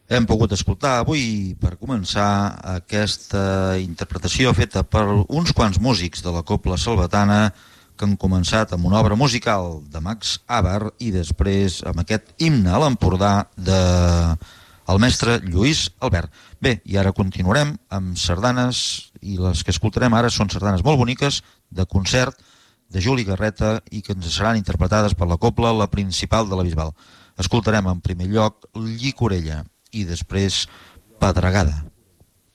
Hem pogut escoltar avui, per començar, aquesta interpretació feta per uns quants músics de la Cobla Salvatana que han començat amb una obra musical de Max Abar i després amb aquest himne a l'Empordà del mestre Lluís Albert. Bé, i ara continuarem amb sardanes, i les que escoltarem ara són sardanes molt boniques, de concert, de Juli Garreta, i que ens seran interpretades per la Cobla, la principal de la Bisbal. Escoltarem en primer lloc Llicorella i després Pedregada.